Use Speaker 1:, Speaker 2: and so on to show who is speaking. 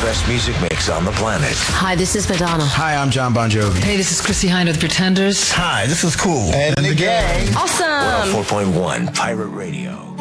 Speaker 1: best music mix on the planet.
Speaker 2: Hi, this is Madonna.
Speaker 3: Hi, I'm John Bon Jovi.
Speaker 4: Hey, this is Chrissy Hynde with Pretenders.
Speaker 3: Hi, this is Cool. And the gang.
Speaker 2: Awesome.
Speaker 1: 4.1 Pirate Radio.